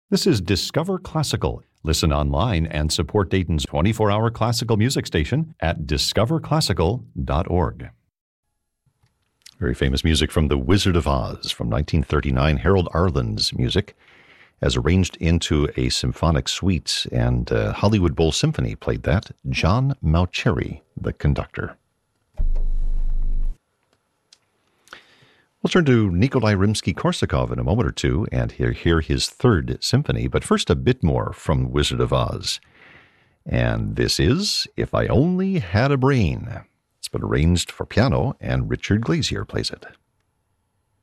This is Discover Classical. Listen online and support Dayton's 24-hour classical music station at discoverclassical.org. Very famous music from The Wizard of Oz from 1939, Harold Arlen's music, as arranged into a symphonic suite, and Hollywood Bowl Symphony played that. John Mauceri, the conductor. We'll turn to Nikolai Rimsky-Korsakov in a moment or two and hear his third symphony, but first a bit more from Wizard of Oz. And this is If I Only Had a Brain. It's been arranged for piano, and Richard Glazier plays it.